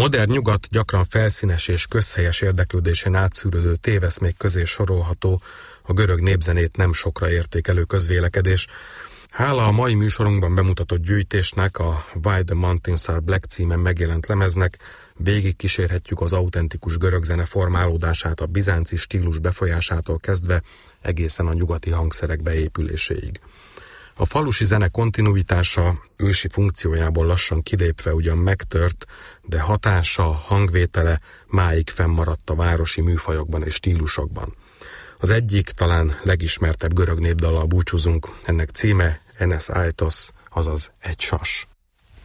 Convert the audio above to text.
modern nyugat gyakran felszínes és közhelyes érdeklődésén átszűrődő téveszmék közé sorolható a görög népzenét nem sokra értékelő közvélekedés. Hála a mai műsorunkban bemutatott gyűjtésnek, a Why the Mountains Are Black címen megjelent lemeznek végig kísérhetjük az autentikus görög zene formálódását a bizánci stílus befolyásától kezdve egészen a nyugati hangszerek beépüléséig. A falusi zene kontinuitása ősi funkciójából lassan kilépve ugyan megtört, de hatása, hangvétele máig fennmaradt a városi műfajokban és stílusokban. Az egyik, talán legismertebb görög népdallal búcsúzunk, ennek címe Enes Aitos, azaz Egy sas.